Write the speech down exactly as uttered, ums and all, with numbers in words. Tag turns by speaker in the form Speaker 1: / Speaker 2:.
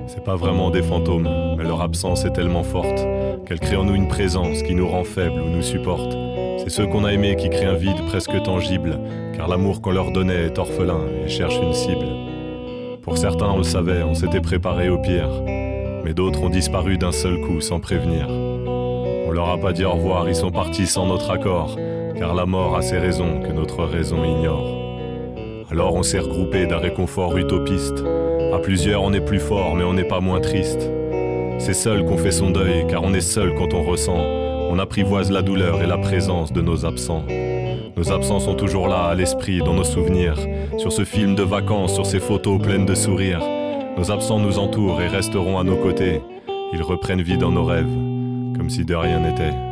Speaker 1: C'est pas vraiment des fantômes, mais leur absence est tellement forte qu'elle crée en nous une présence qui nous rend faibles ou nous supporte. C'est ceux qu'on a aimés qui créent un vide presque tangible, car l'amour qu'on leur donnait est orphelin et cherche une cible. Pour certains, on le savait, on s'était préparé au pire, mais d'autres ont disparu d'un seul coup sans prévenir. On leur a pas dit au revoir, ils sont partis sans notre accord, car la mort a ses raisons que notre raison ignore. Alors on s'est regroupé d'un réconfort utopiste. À plusieurs on est plus fort mais on n'est pas moins triste. C'est seul qu'on fait son deuil car on est seul quand on ressent. On apprivoise la douleur et la présence de nos absents. Nos absents sont toujours là à l'esprit, dans nos souvenirs. Sur ce film de vacances, sur ces photos pleines de sourires. Nos absents nous entourent et resteront à nos côtés. Ils reprennent vie dans nos rêves, comme si de rien n'était.